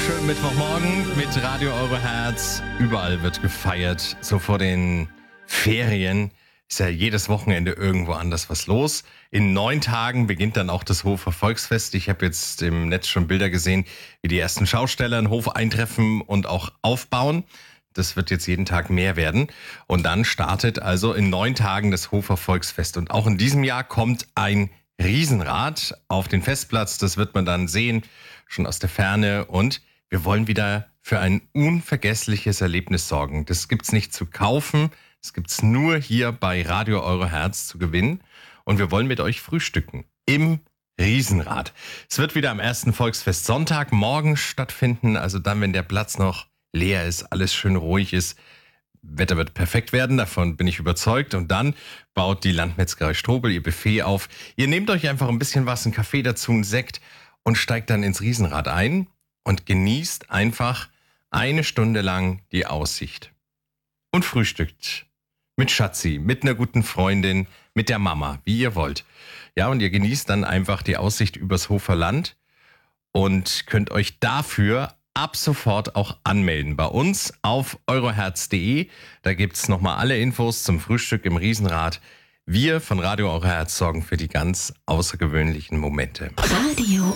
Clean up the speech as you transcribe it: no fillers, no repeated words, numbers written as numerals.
Schönen Mittwochmorgen mit Radio Euro Herz. Überall wird gefeiert. So vor den Ferien ist ja jedes Wochenende irgendwo anders was los. In 9 Tagen beginnt dann auch das Hofer Volksfest. Ich habe jetzt im Netz schon Bilder gesehen, wie die ersten Schausteller in den Hof eintreffen und auch aufbauen. Das wird jetzt jeden Tag mehr werden. Und dann startet also in 9 Tagen das Hofer Volksfest. Und auch in diesem Jahr kommt ein Riesenrad auf den Festplatz. Das wird man dann sehen, schon aus der Ferne. Und wir wollen wieder für ein unvergessliches Erlebnis sorgen. Das gibt's nicht zu kaufen. Das gibt's nur hier bei Radio Euro Herz zu gewinnen. Und wir wollen mit euch frühstücken im Riesenrad. Es wird wieder am ersten Volksfest Sonntag morgen stattfinden. Also dann, wenn der Platz noch leer ist, alles schön ruhig ist. Wetter wird perfekt werden, davon bin ich überzeugt. Und dann baut die Landmetzgerei Strobel ihr Buffet auf. Ihr nehmt euch einfach ein bisschen was, einen Kaffee dazu, einen Sekt und steigt dann ins Riesenrad ein und genießt einfach 1 Stunde lang die Aussicht. Und frühstückt mit Schatzi, mit einer guten Freundin, mit der Mama, wie ihr wollt. Ja, und ihr genießt dann einfach die Aussicht übers Hofer Land und könnt euch dafür ab sofort auch anmelden bei uns auf euroherz.de. Da gibt's nochmal alle Infos zum Frühstück im Riesenrad. Wir von Radio Euro Herz sorgen für die ganz außergewöhnlichen Momente. Radio